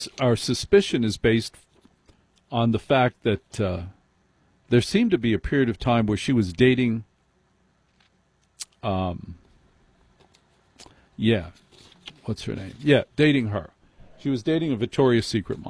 our suspicion is based on the fact that there seemed to be a period of time where she was dating, yeah, what's her name? Yeah, dating her. She was dating a Victoria's Secret model.